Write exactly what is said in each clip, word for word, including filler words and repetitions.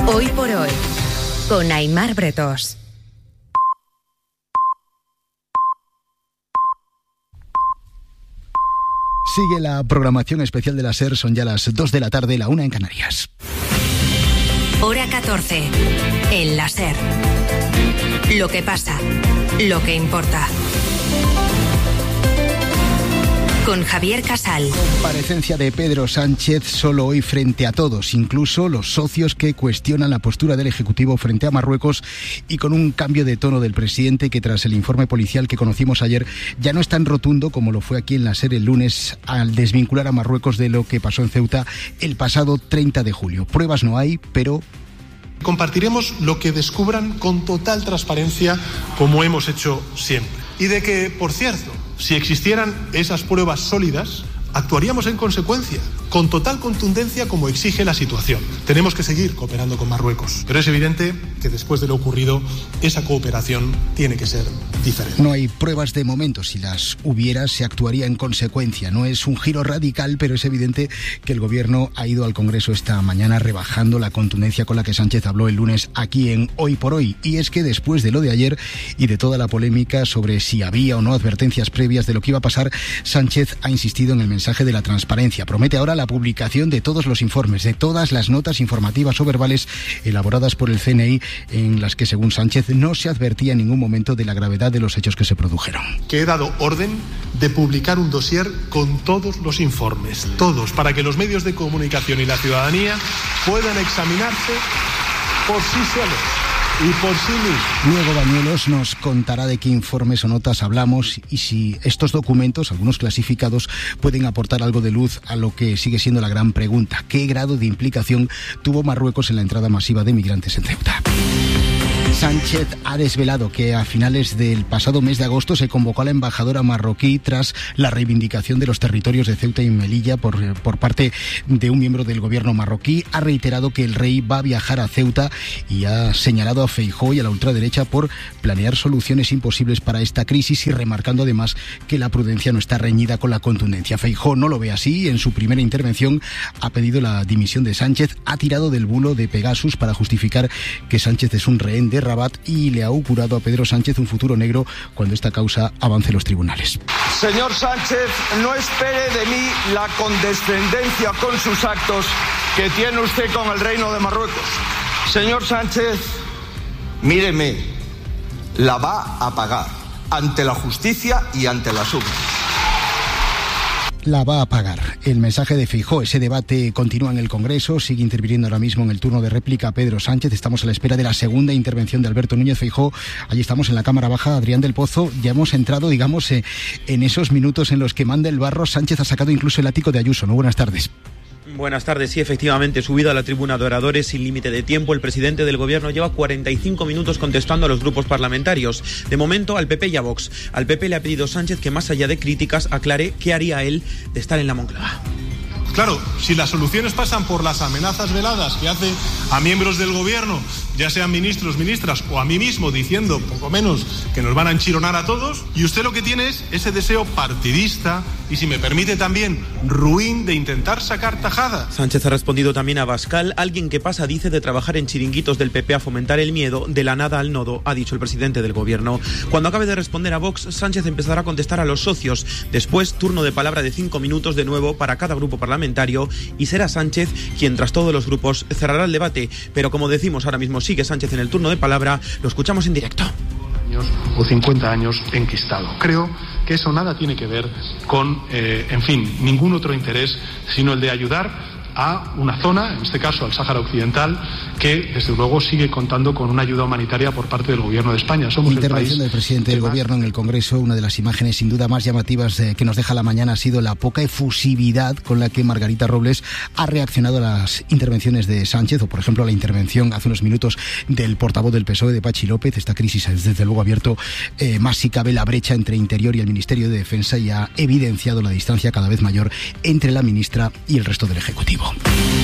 Hoy por hoy, con Aimar Bretos. Sigue la programación especial de la SER, son ya las dos de la tarde, la una en Canarias. Hora catorce, en la SER. Lo que pasa, lo que importa. Con Javier Casal. Comparecencia de Pedro Sánchez solo hoy frente a todos, incluso los socios que cuestionan la postura del Ejecutivo frente a Marruecos, y con un cambio de tono del presidente que tras el informe policial que conocimos ayer ya no es tan rotundo como lo fue aquí en la SER el lunes al desvincular a Marruecos de lo que pasó en Ceuta el pasado treinta de julio. Pruebas no hay, pero... Compartiremos lo que descubran con total transparencia, como hemos hecho siempre. Y de que, por cierto, si existieran esas pruebas sólidas, actuaríamos en consecuencia, con total contundencia como exige la situación. Tenemos que seguir cooperando con Marruecos, pero es evidente que después de lo ocurrido, esa cooperación tiene que ser diferente. No hay pruebas de momento. Si las hubiera, se actuaría en consecuencia. No es un giro radical, pero es evidente que el Gobierno ha ido al Congreso esta mañana rebajando la contundencia con la que Sánchez habló el lunes aquí en Hoy por Hoy. Y es que después de lo de ayer y de toda la polémica sobre si había o no advertencias previas de lo que iba a pasar, Sánchez ha insistido en el mensaje de la transparencia. Promete ahora la publicación de todos los informes, de todas las notas informativas o verbales elaboradas por el C N I, en las que, según Sánchez, no se advertía en ningún momento de la gravedad de los hechos que se produjeron. Que he dado orden de publicar un dossier con todos los informes, todos, para que los medios de comunicación y la ciudadanía puedan examinarse por sí solos y por sí mismos. Luego Bañuelos nos contará de qué informes o notas hablamos y si estos documentos, algunos clasificados, pueden aportar algo de luz a lo que sigue siendo la gran pregunta: ¿qué grado de implicación tuvo Marruecos en la entrada masiva de migrantes en Ceuta? Sánchez ha desvelado que a finales del pasado mes de agosto se convocó a la embajadora marroquí tras la reivindicación de los territorios de Ceuta y Melilla por, por parte de un miembro del gobierno marroquí. Ha reiterado que el rey va a viajar a Ceuta y ha señalado a Feijóo y a la ultraderecha por planear soluciones imposibles para esta crisis, y remarcando además que la prudencia no está reñida con la contundencia. Feijóo no lo ve así. En su primera intervención ha pedido la dimisión de Sánchez, ha tirado del bulo de Pegasus para justificar que Sánchez es un rehén de Rabat y le ha augurado a Pedro Sánchez un futuro negro cuando esta causa avance en los tribunales. Señor Sánchez, no espere de mí la condescendencia con sus actos que tiene usted con el Reino de Marruecos. Señor Sánchez, míreme, la va a pagar ante la justicia y ante las urnas. La va a pagar. El mensaje de Feijóo, ese debate continúa en el Congreso, sigue interviniendo ahora mismo en el turno de réplica Pedro Sánchez. Estamos a la espera de la segunda intervención de Alberto Núñez Feijóo. Allí estamos en la Cámara Baja. Adrián del Pozo, ya hemos entrado, digamos, eh, en esos minutos en los que manda el barro. Sánchez ha sacado incluso el ático de Ayuso, ¿no? Buenas tardes. Buenas tardes. Sí, efectivamente, subido a la tribuna de oradores sin límite de tiempo, el presidente del Gobierno lleva cuarenta y cinco minutos contestando a los grupos parlamentarios. De momento, al P P y a Vox. Al P P le ha pedido Sánchez que, más allá de críticas, aclare qué haría él de estar en la Moncloa. Claro, si las soluciones pasan por las amenazas veladas que hace a miembros del Gobierno, ya sean ministros, ministras o a mí mismo, diciendo poco menos que nos van a enchironar a todos, y usted lo que tiene es ese deseo partidista y, si me permite también, ruin de intentar sacar tajada. Sánchez ha respondido también a Bascal. Alguien que pasa, dice, de trabajar en chiringuitos del P P a fomentar el miedo, de la nada al nodo, ha dicho el presidente del Gobierno. Cuando acabe de responder a Vox, Sánchez empezará a contestar a los socios. Después, turno de palabra de cinco minutos de nuevo para cada grupo parlamentario, y será Sánchez quien, tras todos los grupos, cerrará el debate. Pero, como decimos, ahora mismo sigue Sánchez en el turno de palabra. Lo escuchamos en directo. O cincuenta años enquistado. Creo que eso nada tiene que ver con, eh, en fin, ningún otro interés, sino el de ayudar a una zona, en este caso al Sáhara Occidental, que desde luego sigue contando con una ayuda humanitaria por parte del Gobierno de España. Somos Intervención el país del presidente del Gobierno en el Congreso. Una de las imágenes sin duda más llamativas eh, que nos deja la mañana ha sido la poca efusividad con la que Margarita Robles ha reaccionado a las intervenciones de Sánchez, o por ejemplo a la intervención hace unos minutos del portavoz del P S O E, de Pachi López. Esta crisis ha desde luego abierto eh, más si cabe la brecha entre Interior y el Ministerio de Defensa, y ha evidenciado la distancia cada vez mayor entre la ministra y el resto del Ejecutivo.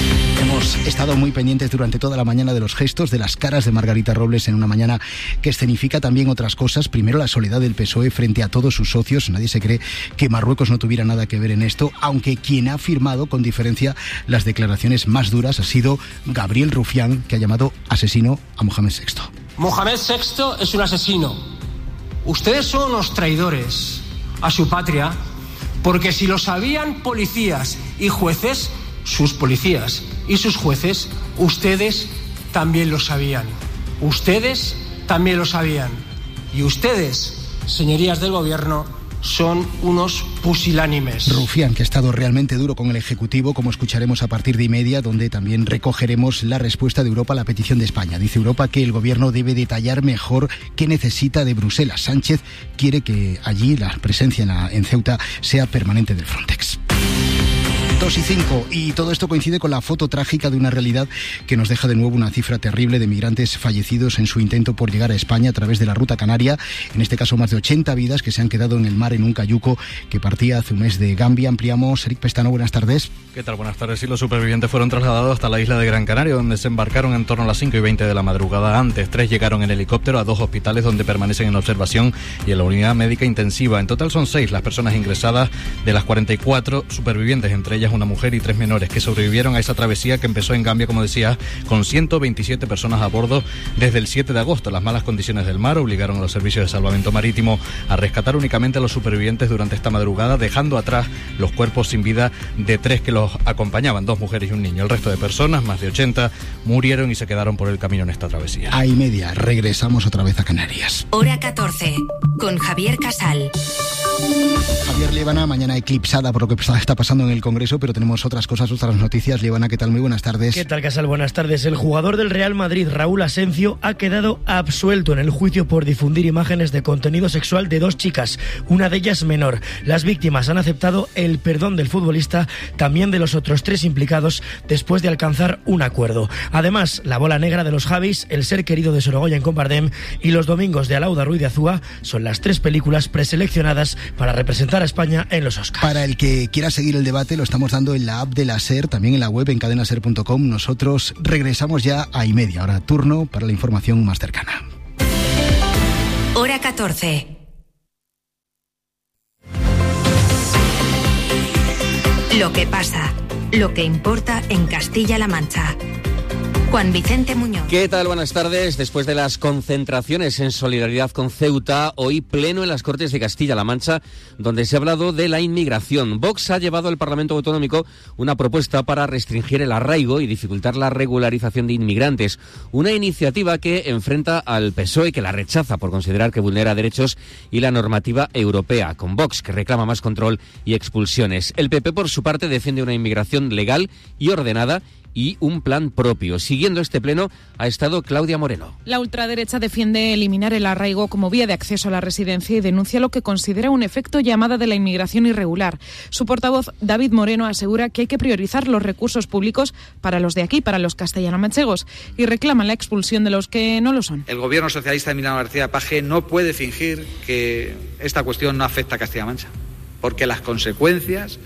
Hemos estado muy pendientes durante toda la mañana de los gestos, de las caras de Margarita Robles en una mañana que escenifica también otras cosas. Primero, la soledad del P S O E frente a todos sus socios. Nadie se cree que Marruecos no tuviera nada que ver en esto, aunque quien ha firmado con diferencia las declaraciones más duras ha sido Gabriel Rufián, que ha llamado asesino a Mohamed sexto. Mohamed sexto es un asesino. Ustedes son unos traidores a su patria, porque si lo sabían policías y jueces, sus policías y sus jueces, ustedes también lo sabían. Ustedes también lo sabían. Y ustedes, señorías del gobierno, son unos pusilánimes. Rufián, que ha estado realmente duro con el Ejecutivo, como escucharemos a partir de y media, donde también recogeremos la respuesta de Europa a la petición de España. Dice Europa que el gobierno debe detallar mejor qué necesita de Bruselas. Sánchez quiere que allí la presencia en, la, en Ceuta sea permanente del Frontex. dos y cinco, y todo esto coincide con la foto trágica de una realidad que nos deja de nuevo una cifra terrible de migrantes fallecidos en su intento por llegar a España a través de la ruta canaria. En este caso, más de ochenta vidas que se han quedado en el mar en un cayuco que partía hace un mes de Gambia. Ampliamos. Eric Pestano, buenas tardes. ¿Qué tal? Buenas tardes. Sí, los supervivientes fueron trasladados hasta la isla de Gran Canaria, donde se embarcaron en torno a las cinco y veinte de la madrugada. Antes, tres llegaron en helicóptero a dos hospitales donde permanecen en observación y en la unidad médica intensiva. En total son seis las personas ingresadas, de las cuarenta y cuatro supervivientes, entre ellas una mujer y tres menores, que sobrevivieron a esa travesía que empezó en Gambia, como decía, con ciento veintisiete personas a bordo desde el siete de agosto. Las malas condiciones del mar obligaron a los servicios de salvamento marítimo a rescatar únicamente a los supervivientes durante esta madrugada, dejando atrás los cuerpos sin vida de tres que los acompañaban, dos mujeres y un niño. El resto de personas, más de ochenta, murieron y se quedaron por el camino en esta travesía. A y media, regresamos otra vez a Canarias. Hora catorce, con Javier Casal. Javier, Líbana, mañana eclipsada por lo que está pasando en el Congreso, pero tenemos otras cosas, otras noticias. Líbana, ¿qué tal? Muy buenas tardes. ¿Qué tal, Casal? Buenas tardes. El jugador del Real Madrid, Raúl Asencio, ha quedado absuelto en el juicio por difundir imágenes de contenido sexual de dos chicas, una de ellas menor. Las víctimas han aceptado el perdón del futbolista, también de los otros tres implicados, después de alcanzar un acuerdo. Además, La bola negra de los Javis, El ser querido de Sorogoyen con Bardem y Los domingos de Alauda Ruiz de Azúa son las tres películas preseleccionadas para representar a España en los Oscars. Para el que quiera seguir el debate, lo estamos dando en la app de la SER, también en la web en cadena ser punto com. Nosotros regresamos ya a y media. Ahora turno para la información más cercana. Hora catorce. Lo que pasa, lo que importa en Castilla-La Mancha. Juan Vicente Muñoz. ¿Qué tal? Buenas tardes. Después de las concentraciones en solidaridad con Ceuta, hoy pleno en las Cortes de Castilla-La Mancha, donde se ha hablado de la inmigración. Vox ha llevado al Parlamento Autonómico una propuesta para restringir el arraigo y dificultar la regularización de inmigrantes. Una iniciativa que enfrenta al P S O E, que la rechaza por considerar que vulnera derechos y la normativa europea, con Vox, que reclama más control y expulsiones. El P P, por su parte, defiende una inmigración legal y ordenada y un plan propio. Siguiendo este pleno ha estado Claudia Moreno. La ultraderecha defiende eliminar el arraigo como vía de acceso a la residencia y denuncia lo que considera un efecto llamada de la inmigración irregular. Su portavoz, David Moreno, asegura que hay que priorizar los recursos públicos para los de aquí, para los castellano-manchegos, y reclaman la expulsión de los que no lo son. El gobierno socialista de Emiliano García Paje no puede fingir que esta cuestión no afecta a Castilla-La Mancha, porque las consecuencias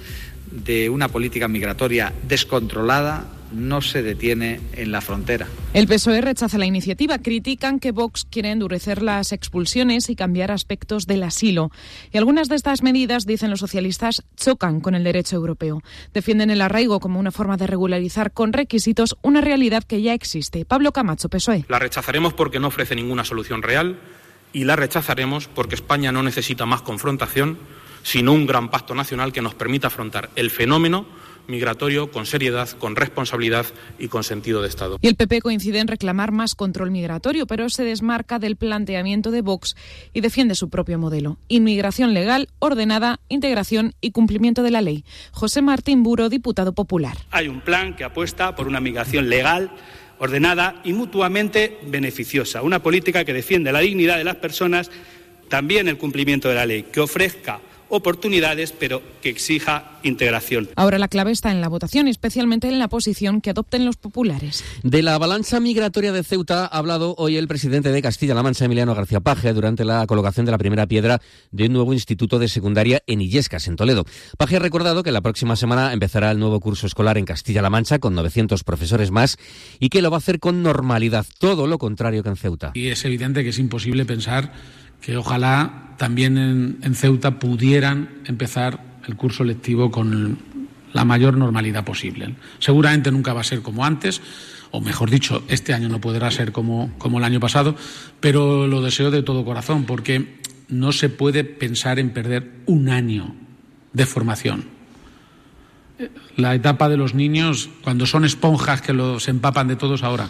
de una política migratoria descontrolada no se detiene en la frontera. El P S O E rechaza la iniciativa. Critican que Vox quiere endurecer las expulsiones y cambiar aspectos del asilo. Y algunas de estas medidas, dicen los socialistas, chocan con el derecho europeo. Defienden el arraigo como una forma de regularizar con requisitos una realidad que ya existe. Pablo Camacho, P S O E. La rechazaremos porque no ofrece ninguna solución real y la rechazaremos porque España no necesita más confrontación, sino un gran pacto nacional que nos permita afrontar el fenómeno migratorio con seriedad, con responsabilidad y con sentido de Estado. Y el P P coincide en reclamar más control migratorio, pero se desmarca del planteamiento de Vox y defiende su propio modelo. Inmigración legal, ordenada, integración y cumplimiento de la ley. José Martín Buro, diputado popular. Hay un plan que apuesta por una migración legal, ordenada y mutuamente beneficiosa. Una política que defiende la dignidad de las personas, también el cumplimiento de la ley, que ofrezca oportunidades, pero que exija integración. Ahora la clave está en la votación, especialmente en la posición que adopten los populares. De la avalancha migratoria de Ceuta ha hablado hoy el presidente de Castilla-La Mancha, Emiliano García Paje, durante la colocación de la primera piedra de un nuevo instituto de secundaria en Illescas, en Toledo. Paje ha recordado que la próxima semana empezará el nuevo curso escolar en Castilla-La Mancha con novecientos profesores más y que lo va a hacer con normalidad, todo lo contrario que en Ceuta. Y es evidente que es imposible pensar que ojalá también en, en Ceuta pudieran empezar el curso lectivo con la mayor normalidad posible. Seguramente nunca va a ser como antes, o mejor dicho, este año no podrá ser como, como el año pasado, pero lo deseo de todo corazón, porque no se puede pensar en perder un año de formación. La etapa de los niños, cuando son esponjas que los empapan de todos ahora,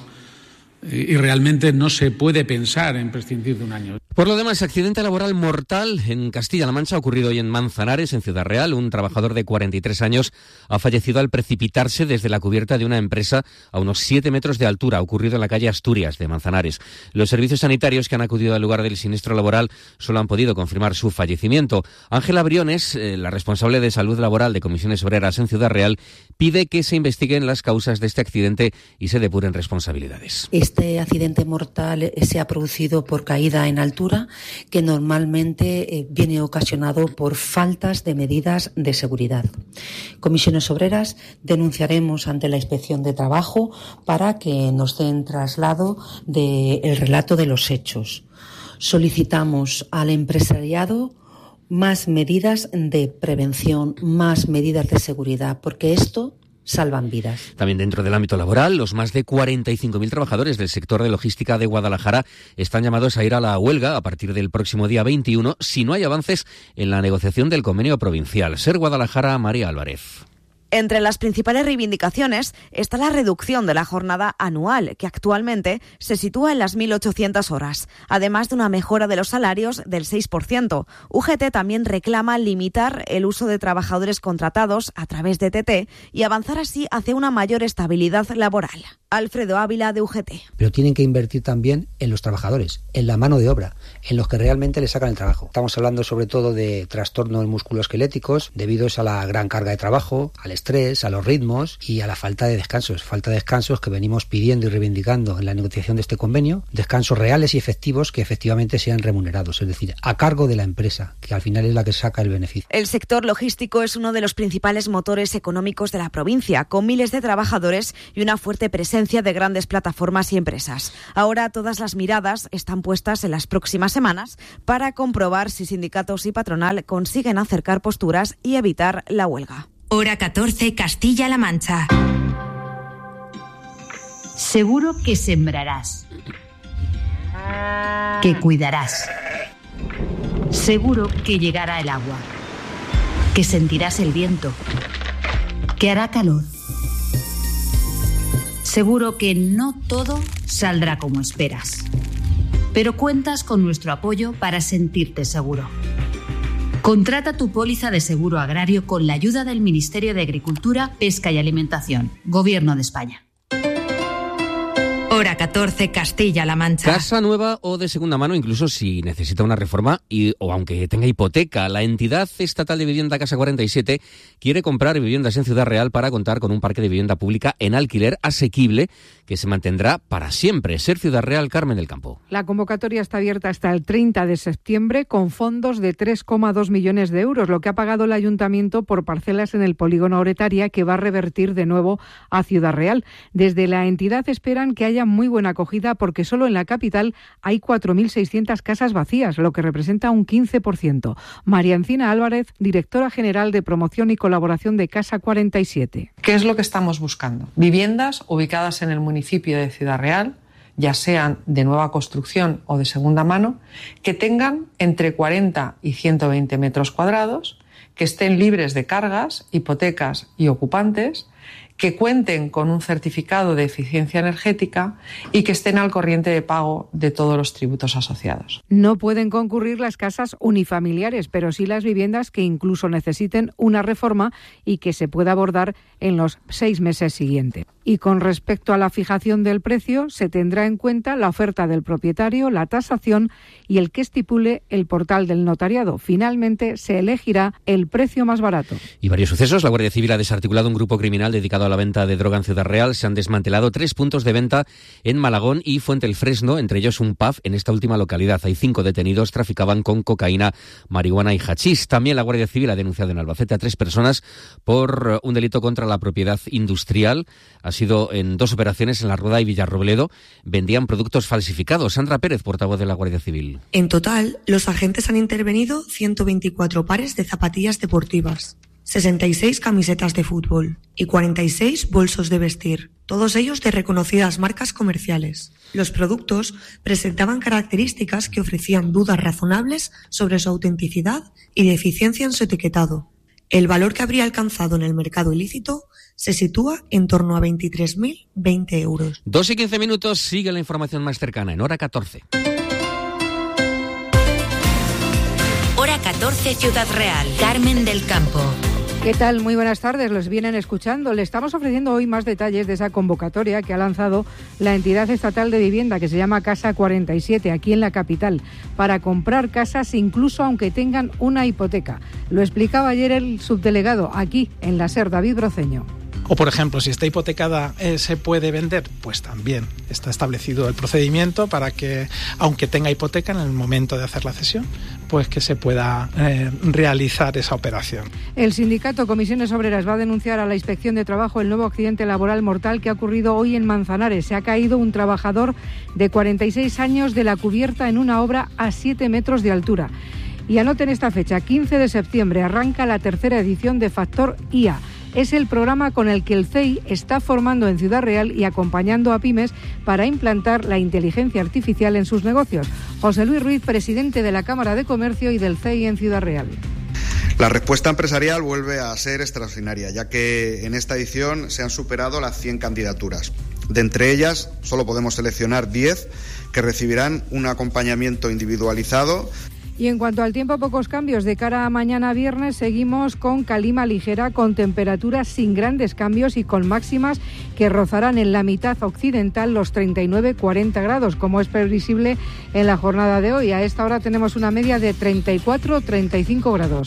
y realmente no se puede pensar en prescindir de un año. Por lo demás, accidente laboral mortal en Castilla-La Mancha ha ocurrido hoy en Manzanares, en Ciudad Real. Un trabajador de cuarenta y tres años ha fallecido al precipitarse desde la cubierta de una empresa a unos siete metros de altura. Ha ocurrido en la calle Asturias de Manzanares. Los servicios sanitarios que han acudido al lugar del siniestro laboral solo han podido confirmar su fallecimiento. Ángela Briones, eh, la responsable de salud laboral de Comisiones Obreras en Ciudad Real, pide que se investiguen las causas de este accidente y se depuren responsabilidades. Este accidente mortal se ha producido por caída en altura, que normalmente eh, viene ocasionado por faltas de medidas de seguridad. Comisiones Obreras denunciaremos ante la Inspección de Trabajo para que nos den traslado del relato de los hechos. Solicitamos al empresariado más medidas de prevención, más medidas de seguridad, porque esto salvan vidas. También dentro del ámbito laboral, los más de cuarenta y cinco mil trabajadores del sector de logística de Guadalajara están llamados a ir a la huelga a partir del próximo día veintiuno si no hay avances en la negociación del convenio provincial. Ser Guadalajara, María Álvarez. Entre las principales reivindicaciones está la reducción de la jornada anual, que actualmente se sitúa en las mil ochocientas horas, además de una mejora de los salarios del seis por ciento. U G T también reclama limitar el uso de trabajadores contratados a través de T T y avanzar así hacia una mayor estabilidad laboral. Alfredo Ávila, de U G T. Pero tienen que invertir también en los trabajadores, en la mano de obra, en los que realmente les sacan el trabajo. Estamos hablando sobre todo de trastornos musculoesqueléticos debidos a la gran carga de trabajo, al estrés, a los ritmos y a la falta de descansos. Falta de descansos que venimos pidiendo y reivindicando en la negociación de este convenio. Descansos reales y efectivos que efectivamente sean remunerados, es decir, a cargo de la empresa, que al final es la que saca el beneficio. El sector logístico es uno de los principales motores económicos de la provincia, con miles de trabajadores y una fuerte presencia de grandes plataformas y empresas. Ahora todas las miradas están puestas en las próximas semanas para comprobar si sindicatos y patronal consiguen acercar posturas y evitar la huelga. Hora catorce, Castilla-La Mancha. Seguro que sembrarás, que cuidarás. Seguro que llegará el agua, que sentirás el viento, que hará calor. Seguro que no todo saldrá como esperas, pero cuentas con nuestro apoyo para sentirte seguro. Contrata tu póliza de seguro agrario con la ayuda del Ministerio de Agricultura, Pesca y Alimentación, Gobierno de España. Hora catorce, Castilla-La Mancha. Casa nueva o de segunda mano, incluso si necesita una reforma y, o aunque tenga hipoteca. La entidad estatal de vivienda Casa cuarenta y siete quiere comprar viviendas en Ciudad Real para contar con un parque de vivienda pública en alquiler asequible que se mantendrá para siempre. Ser Ciudad Real, Carmen del Campo. La convocatoria está abierta hasta el treinta de septiembre con fondos de tres coma dos millones de euros, lo que ha pagado el ayuntamiento por parcelas en el polígono Oretaria, que va a revertir de nuevo a Ciudad Real. Desde la entidad esperan que haya muy buena acogida porque solo en la capital hay cuatro mil seiscientas casas vacías, lo que representa un quince por ciento. María Encina Álvarez, directora general de Promoción y Colaboración de Casa cuarenta y siete. ¿Qué es lo que estamos buscando? Viviendas ubicadas en el municipio de Ciudad Real, ya sean de nueva construcción o de segunda mano, que tengan entre cuarenta y ciento veinte metros cuadrados, que estén libres de cargas, hipotecas y ocupantes, que cuenten con un certificado de eficiencia energética y que estén al corriente de pago de todos los tributos asociados. No pueden concurrir las casas unifamiliares, pero sí las viviendas que incluso necesiten una reforma y que se pueda abordar en los seis meses siguientes. Y con respecto a la fijación del precio, se tendrá en cuenta la oferta del propietario, la tasación y el que estipule el portal del notariado. Finalmente, se elegirá el precio más barato. Y varios sucesos. La Guardia Civil ha desarticulado un grupo criminal dedicado a la venta de droga en Ciudad Real. Se han desmantelado tres puntos de venta en Malagón y Fuente el Fresno, entre ellos un pub en esta última localidad. Hay cinco detenidos, traficaban con cocaína, marihuana y hachís. También la Guardia Civil ha denunciado en Albacete a tres personas por un delito contra la propiedad industrial. Ha sido en dos operaciones en La Rueda y Villarrobledo. Vendían productos falsificados. Sandra Pérez, portavoz de la Guardia Civil. En total, los agentes han intervenido ciento veinticuatro pares de zapatillas deportivas, sesenta y seis camisetas de fútbol y cuarenta y seis bolsos de vestir, todos ellos de reconocidas marcas comerciales. Los productos presentaban características que ofrecían dudas razonables sobre su autenticidad y de eficiencia en su etiquetado. El valor que habría alcanzado en el mercado ilícito se sitúa en torno a veintitrés mil veinte euros. Dos y quince minutos, sigue la información más cercana en Hora catorce. Hora catorce, Ciudad Real. Carmen del Campo. ¿Qué tal? Muy buenas tardes, los vienen escuchando. Le estamos ofreciendo hoy más detalles de esa convocatoria que ha lanzado la entidad estatal de vivienda, que se llama Casa cuarenta y siete, aquí en la capital, para comprar casas incluso aunque tengan una hipoteca. Lo explicaba ayer el subdelegado aquí en la SER, David Broceño. O, por ejemplo, si está hipotecada, eh, ¿se puede vender? Pues también está establecido el procedimiento para que, aunque tenga hipoteca en el momento de hacer la cesión, pues que se pueda eh, realizar esa operación. El sindicato Comisiones Obreras va a denunciar a la Inspección de Trabajo el nuevo accidente laboral mortal que ha ocurrido hoy en Manzanares. Se ha caído un trabajador de cuarenta y seis años de la cubierta en una obra a siete metros de altura. Y anoten esta fecha, quince de septiembre, arranca la tercera edición de Factor I A. Es el programa con el que el C E I está formando en Ciudad Real y acompañando a pymes para implantar la inteligencia artificial en sus negocios. José Luis Ruiz, presidente de la Cámara de Comercio y del C E I en Ciudad Real. La respuesta empresarial vuelve a ser extraordinaria, ya que en esta edición se han superado las cien candidaturas. De entre ellas, solo podemos seleccionar diez que recibirán un acompañamiento individualizado. Y en cuanto al tiempo, pocos cambios. De cara a mañana viernes seguimos con calima ligera, con temperaturas sin grandes cambios y con máximas que rozarán en la mitad occidental los treinta y nueve a cuarenta grados, como es previsible en la jornada de hoy. A esta hora tenemos una media de treinta y cuatro a treinta y cinco grados.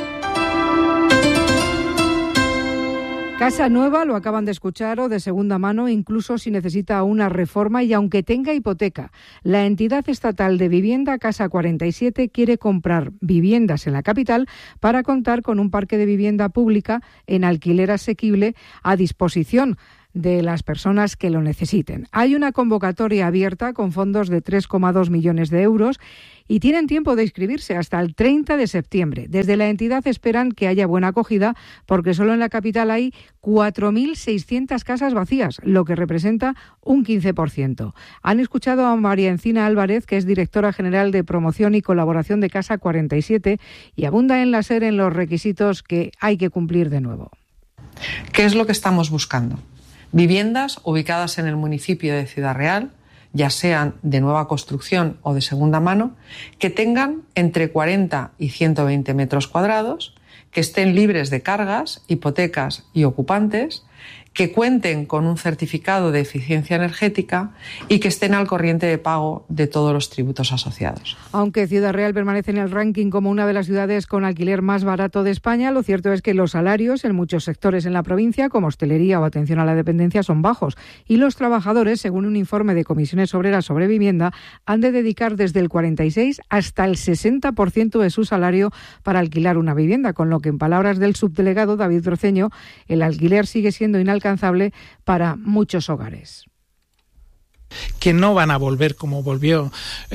Casa nueva, lo acaban de escuchar, o de segunda mano, incluso si necesita una reforma y aunque tenga hipoteca. La entidad estatal de vivienda, Casa cuarenta y siete, quiere comprar viviendas en la capital para contar con un parque de vivienda pública en alquiler asequible a disposición de las personas que lo necesiten. Hay una convocatoria abierta con fondos de tres coma dos millones de euros y tienen tiempo de inscribirse hasta el treinta de septiembre. Desde la entidad esperan que haya buena acogida porque solo en la capital hay cuatro mil seiscientas casas vacías, lo que representa un quince por ciento. Han escuchado a María Encina Álvarez, que es directora general de promoción y colaboración de Casa cuarenta y siete, y abunda en la SER en los requisitos que hay que cumplir de nuevo. ¿Qué es lo que estamos buscando? Viviendas ubicadas en el municipio de Ciudad Real, ya sean de nueva construcción o de segunda mano, que tengan entre cuarenta y ciento veinte metros cuadrados, que estén libres de cargas, hipotecas y ocupantes, que cuenten con un certificado de eficiencia energética y que estén al corriente de pago de todos los tributos asociados. Aunque Ciudad Real permanece en el ranking como una de las ciudades con alquiler más barato de España, lo cierto es que los salarios en muchos sectores en la provincia, como hostelería o atención a la dependencia, son bajos y los trabajadores, según un informe de Comisiones Obreras sobre vivienda, han de dedicar desde el cuarenta y seis hasta el sesenta por ciento de su salario para alquilar una vivienda, con lo que, en palabras del subdelegado David Broceño, el alquiler sigue siendo inalcanzable para muchos hogares. que no van a volver como volvió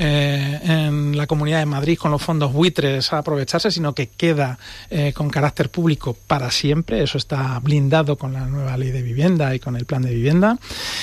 eh, en la Comunidad de Madrid con los fondos buitres a aprovecharse, sino que queda eh, con carácter público para siempre. Eso está blindado con la nueva ley de vivienda y con el plan de vivienda,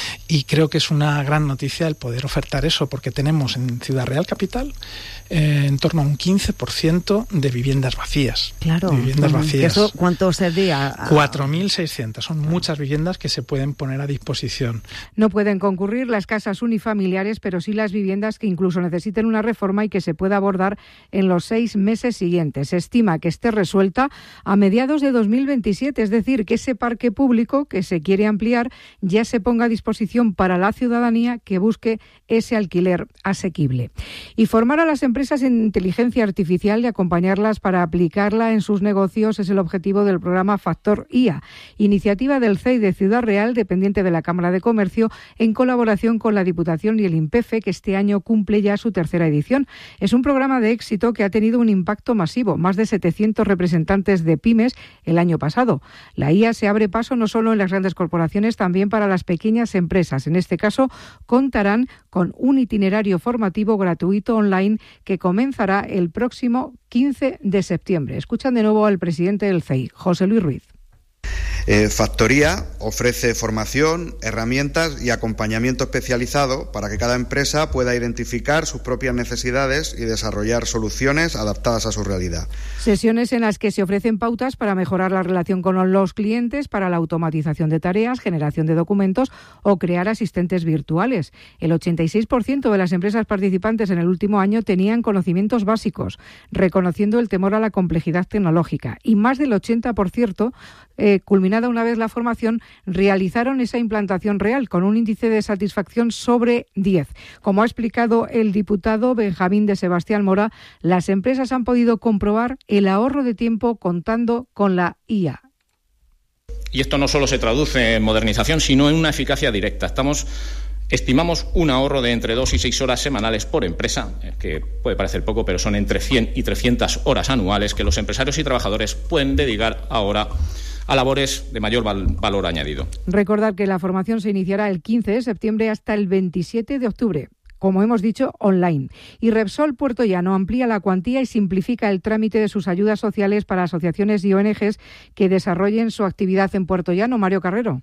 y creo que es una gran noticia el poder ofertar eso, porque tenemos en Ciudad Real Capital eh, en torno a un quince por ciento de viviendas vacías. Claro. De viviendas vacías. ¿Eso cuánto sería? cuatro mil seiscientas. Son muchas viviendas que se pueden poner a disposición. No pueden concurrir las casas unifamiliares, pero sí las viviendas que incluso necesiten una reforma y que se pueda abordar en los seis meses siguientes. Se estima que esté resuelta a mediados de dos mil veintisiete, es decir, que ese parque público que se quiere ampliar ya se ponga a disposición para la ciudadanía que busque ese alquiler asequible. Y formar a las empresas en inteligencia artificial y acompañarlas para aplicarla en sus negocios es el objetivo del programa Factor I A, iniciativa del C E I de Ciudad Real, dependiente de la Cámara de Comercio, en colaboración con la Diputación y el INPEFE, que este año cumple ya su tercera edición. Es un programa de éxito que ha tenido un impacto masivo, más de setecientos representantes de pymes el año pasado. La I A se abre paso no solo en las grandes corporaciones, también para las pequeñas empresas. En este caso, contarán con un itinerario formativo gratuito online que comenzará el próximo quince de septiembre. Escuchan de nuevo al presidente del C E I, José Luis Ruiz. Eh, Factoría ofrece formación, herramientas y acompañamiento especializado para que cada empresa pueda identificar sus propias necesidades y desarrollar soluciones adaptadas a su realidad. Sesiones en las que se ofrecen pautas para mejorar la relación con los clientes, para la automatización de tareas, generación de documentos o crear asistentes virtuales. El ochenta y seis por ciento de las empresas participantes en el último año tenían conocimientos básicos, reconociendo el temor a la complejidad tecnológica, y más del ochenta por ciento eh, culminada una vez la formación, realizaron esa implantación real con un índice de satisfacción sobre diez. Como ha explicado el diputado Benjamín de Sebastián Mora, las empresas han podido comprobar el ahorro de tiempo contando con la I A. Y esto no solo se traduce en modernización, sino en una eficacia directa. Estamos Estimamos un ahorro de entre dos y seis horas semanales por empresa, que puede parecer poco, pero son entre cien y trescientas horas anuales que los empresarios y trabajadores pueden dedicar ahora a labores de mayor val- valor añadido. Recordad que la formación se iniciará el quince de septiembre hasta el veintisiete de octubre. Como hemos dicho, online. Y Repsol Puerto Llano amplía la cuantía y simplifica el trámite de sus ayudas sociales para asociaciones y O N Ges que desarrollen su actividad en Puerto Llano. Mario Carrero.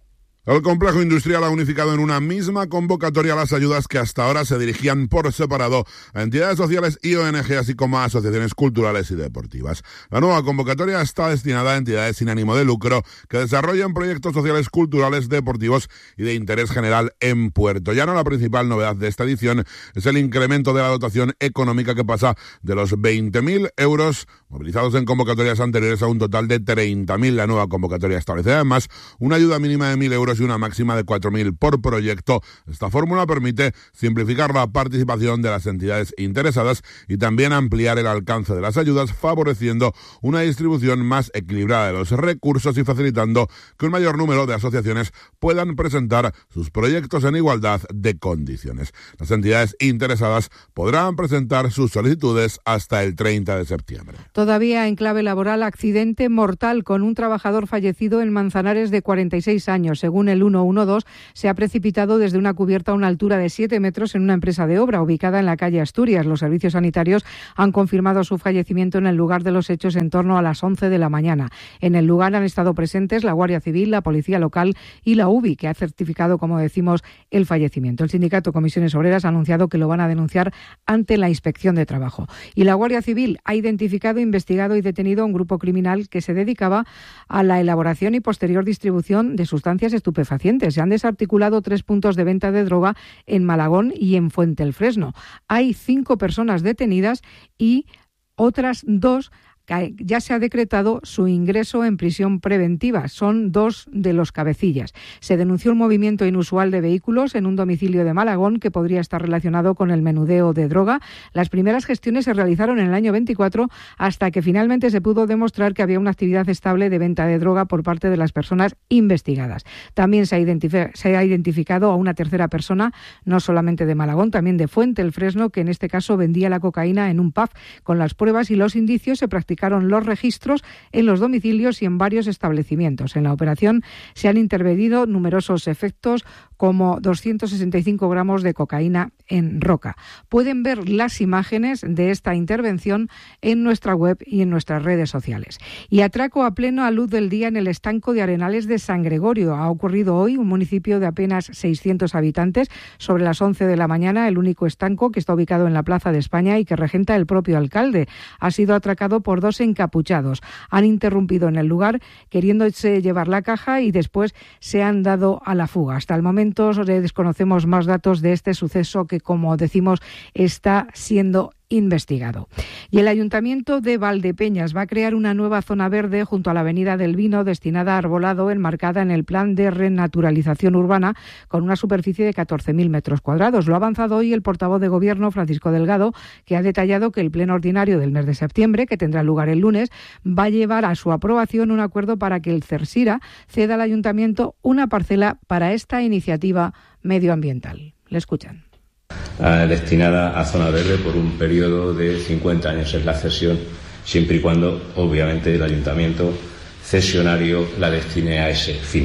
El complejo industrial ha unificado en una misma convocatoria las ayudas que hasta ahora se dirigían por separado a entidades sociales y O N G, así como a asociaciones culturales y deportivas. La nueva convocatoria está destinada a entidades sin ánimo de lucro que desarrollan proyectos sociales, culturales, deportivos y de interés general en Puerto Llano. La principal novedad de esta edición es el incremento de la dotación económica, que pasa de los veinte mil euros movilizados en convocatorias anteriores a un total de treinta mil. La nueva convocatoria establece además una ayuda mínima de mil euros y una máxima de cuatro mil por proyecto. Esta fórmula permite simplificar la participación de las entidades interesadas y también ampliar el alcance de las ayudas, favoreciendo una distribución más equilibrada de los recursos y facilitando que un mayor número de asociaciones puedan presentar sus proyectos en igualdad de condiciones. Las entidades interesadas podrán presentar sus solicitudes hasta el treinta de septiembre. Todavía en clave laboral, accidente mortal con un trabajador fallecido en Manzanares de cuarenta y seis años. Según el ciento doce, se ha precipitado desde una cubierta a una altura de siete metros en una empresa de obra ubicada en la calle Asturias. Los servicios sanitarios han confirmado su fallecimiento en el lugar de los hechos en torno a las once de la mañana. En el lugar han estado presentes la Guardia Civil, la Policía Local y la U B I, que ha certificado, como decimos, el fallecimiento. El sindicato Comisiones Obreras ha anunciado que lo van a denunciar ante la Inspección de Trabajo. Y la Guardia Civil ha identificado, investigado y detenido a un grupo criminal que se dedicaba a la elaboración y posterior distribución de sustancias estupefacientes. Se han desarticulado tres puntos de venta de droga en Malagón y en Fuente el Fresno. Hay cinco personas detenidas y otras dos. Ya se ha decretado su ingreso en prisión preventiva. Son dos de los cabecillas. Se denunció un movimiento inusual de vehículos en un domicilio de Malagón que podría estar relacionado con el menudeo de droga. Las primeras gestiones se realizaron en el año veinticuatro hasta que finalmente se pudo demostrar que había una actividad estable de venta de droga por parte de las personas investigadas. También se ha, identif- se ha identificado a una tercera persona, no solamente de Malagón, también de Fuente el Fresno, que en este caso vendía la cocaína en un pub. Con las pruebas y los indicios se practicaron los registros en los domicilios y en varios establecimientos. En la operación se han intervenido numerosos efectos como doscientos sesenta y cinco gramos de cocaína en Roca. Pueden ver las imágenes de esta intervención en nuestra web y en nuestras redes sociales. Y atraco a pleno a luz del día en el estanco de Arenales de San Gregorio. Ha ocurrido hoy, un municipio de apenas seiscientos habitantes, sobre las once de la mañana, el único estanco que está ubicado en la Plaza de España y que regenta el propio alcalde. Ha sido atracado por dos encapuchados. Han interrumpido en el lugar queriéndose llevar la caja y después se han dado a la fuga. Hasta el momento desconocemos más datos de este suceso que, como decimos, está siendo investigado. Y el Ayuntamiento de Valdepeñas va a crear una nueva zona verde junto a la Avenida del Vino destinada a arbolado, enmarcada en el plan de renaturalización urbana con una superficie de catorce mil metros cuadrados. Lo ha avanzado hoy el portavoz de Gobierno, Francisco Delgado, que ha detallado que el pleno ordinario del mes de septiembre, que tendrá lugar el lunes, va a llevar a su aprobación un acuerdo para que el CERSIRA ceda al Ayuntamiento una parcela para esta iniciativa medioambiental. Le escuchan. Uh, destinada a zona verde por un periodo de cincuenta años. Es la cesión, siempre y cuando, obviamente, el ayuntamiento cesionario la destine a ese fin.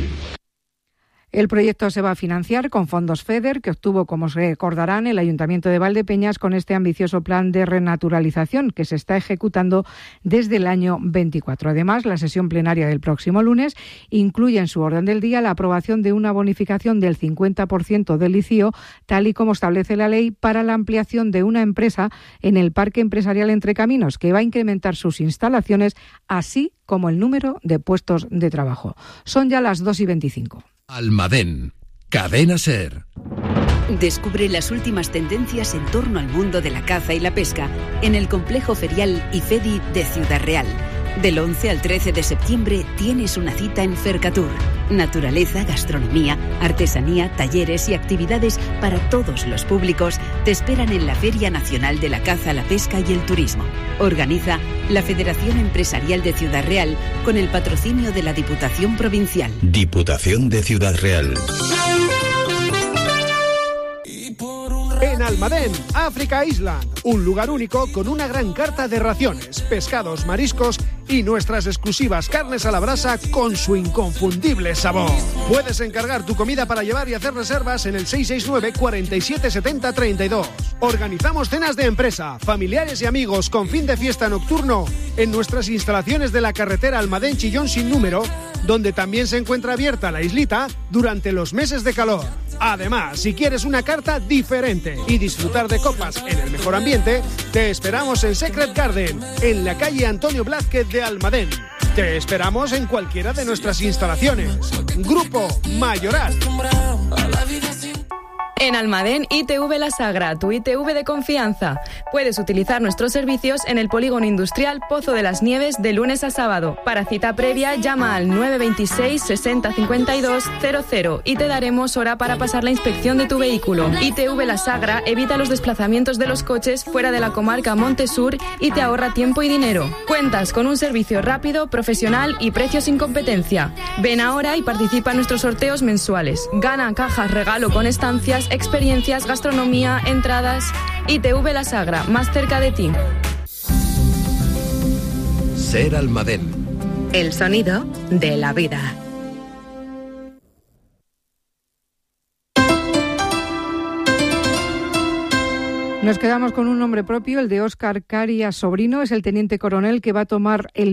El proyecto se va a financiar con fondos FEDER, que obtuvo, como se recordarán, el Ayuntamiento de Valdepeñas con este ambicioso plan de renaturalización que se está ejecutando desde el año veinticuatro. Además, la sesión plenaria del próximo lunes incluye en su orden del día la aprobación de una bonificación del cincuenta por ciento del I C I O, tal y como establece la ley, para la ampliación de una empresa en el Parque Empresarial Entre Caminos, que va a incrementar sus instalaciones, así como el número de puestos de trabajo. Son ya las dos y veinticinco. Almadén, Cadena SER. Descubre las últimas tendencias en torno al mundo de la caza y la pesca en el complejo ferial IFEDI de Ciudad Real. Del once al trece de septiembre tienes una cita en Fercatur. Naturaleza, gastronomía, artesanía, talleres y actividades para todos los públicos te esperan en la Feria Nacional de la Caza, la Pesca y el Turismo. Organiza la Federación Empresarial de Ciudad Real con el patrocinio de la Diputación Provincial. Diputación de Ciudad Real. En Almadén, Africa Island, un lugar único con una gran carta de raciones, pescados, mariscos y nuestras exclusivas carnes a la brasa con su inconfundible sabor. Puedes encargar tu comida para llevar y hacer reservas en el seis seis nueve, cuarenta y siete, setenta, treinta y dos. Organizamos cenas de empresa, familiares y amigos con fin de fiesta nocturno en nuestras instalaciones de la carretera Almadén-Chillón sin número, donde también se encuentra abierta la islita durante los meses de calor. Además, si quieres una carta diferente y disfrutar de copas en el mejor ambiente, te esperamos en Secret Garden, en la calle Antonio Blázquez de Almadén. Te esperamos en cualquiera de nuestras instalaciones. Grupo Mayoral. En Almadén, I T V La Sagra, tu I T V de confianza. Puedes utilizar nuestros servicios en el Polígono Industrial Pozo de las Nieves de lunes a sábado. Para cita previa, llama al nueve veintiséis, sesenta, cincuenta y dos, cero cero y te daremos hora para pasar la inspección de tu vehículo. I T V La Sagra evita los desplazamientos de los coches fuera de la comarca Montesur y te ahorra tiempo y dinero. Cuentas con un servicio rápido, profesional y precio sin competencia. Ven ahora y participa en nuestros sorteos mensuales. Gana cajas regalo con estancias, experiencias, gastronomía, entradas. I T V La Sagra, más cerca de ti. SER Almadén. El sonido de la vida. Nos quedamos con un nombre propio, el de Óscar Carias Sobrino. Es el teniente coronel que va a tomar el